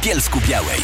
Bielsku-Białej.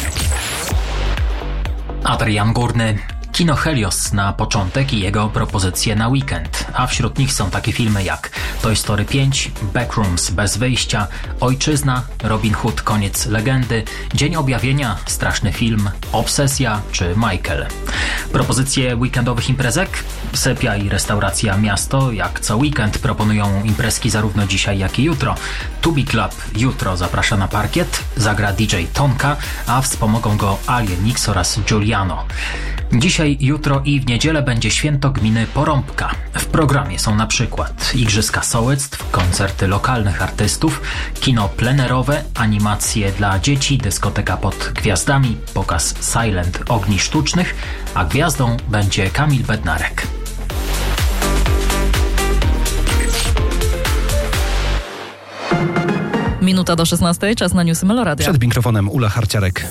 Adrian Górny. Kino Helios na początek i jego propozycje na weekend, a wśród nich są takie filmy jak Toy Story 5, Backrooms bez wyjścia, Ojczyzna, Robin Hood koniec legendy, Dzień objawienia, straszny film, Obsesja czy Michael. Propozycje weekendowych imprezek? Sepia i restauracja Miasto jak co weekend proponują imprezki zarówno dzisiaj jak i jutro. Tubi Club jutro zaprasza na parkiet, zagra DJ Tonka, a wspomogą go Alien X oraz Giuliano. Dzisiaj, jutro i w niedzielę będzie święto gminy Porąbka. W programie są na przykład igrzyska sołectw, koncerty lokalnych artystów, kino plenerowe, animacje dla dzieci, dyskoteka pod gwiazdami, pokaz Silent ogni sztucznych, a gwiazdą będzie Kamil Bednarek. Minuta do 16, czas na newsy Meloradia. Przed mikrofonem Ula Harciarek.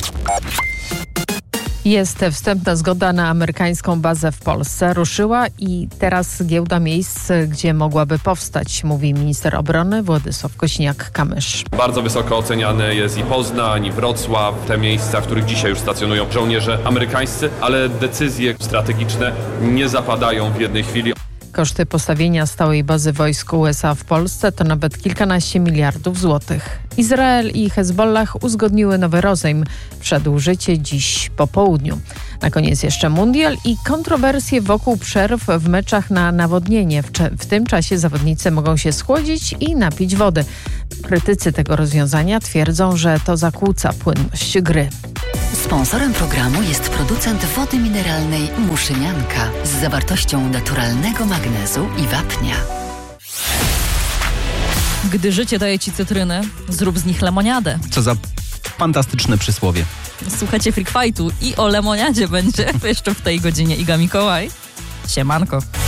Jest wstępna zgoda na amerykańską bazę w Polsce. Ruszyła i teraz giełda miejsc, gdzie mogłaby powstać, mówi minister obrony Władysław Kosiniak-Kamysz. Bardzo wysoko oceniany jest i Poznań, i Wrocław, te miejsca, w których dzisiaj już stacjonują żołnierze amerykańscy, ale decyzje strategiczne nie zapadają w jednej chwili. Koszty postawienia stałej bazy wojsk USA w Polsce to nawet kilkanaście miliardów złotych. Izrael i Hezbollah uzgodniły nowy rozejm. Wszedł w życie dziś po południu. Na koniec jeszcze mundial i kontrowersje wokół przerw w meczach na nawodnienie. W tym czasie zawodnicy mogą się schłodzić i napić wody. Krytycy tego rozwiązania twierdzą, że to zakłóca płynność gry. Sponsorem programu jest producent wody mineralnej Muszynianka z zawartością naturalnego magnezu i wapnia. Gdy życie daje ci cytrynę, zrób z nich lemoniadę. Co za fantastyczne przysłowie. Słuchajcie Freak Fightu i o lemoniadzie będzie jeszcze w tej godzinie Iga Mikołaj. Siemanko.